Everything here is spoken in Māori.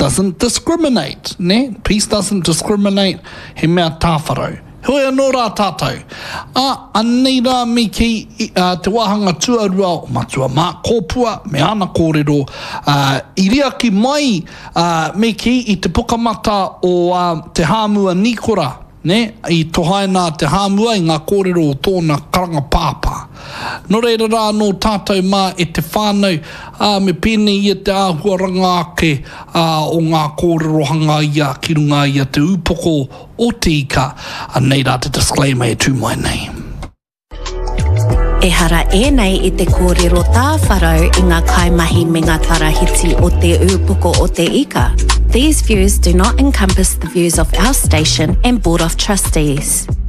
doesn't discriminate, ne? Peace doesn't discriminate, he mea tāwharau. Hoi anō rā tātou. Anei rā me ki te wahanga tuarua o matua mā kōpua, me ana kōrero, i ria ki mai me ki i te pukamata o te hāmua Nikora, ne? I tohaina te hāmua i ngā kōrero o tōna karanga pāpā. No reira rā no tātou mā e te whānau me pēne i te āhuaranga ake o ngā kōrero hanga ia ki runga ia te upoko o te ika. Nei rā te disclaimer e tū mai nei. E hara nei I te kōrero tāwharau I ngā kaimahi me ngā tarahiti o te upoko o te ika. These views do not encompass the views of our station and Board of Trustees.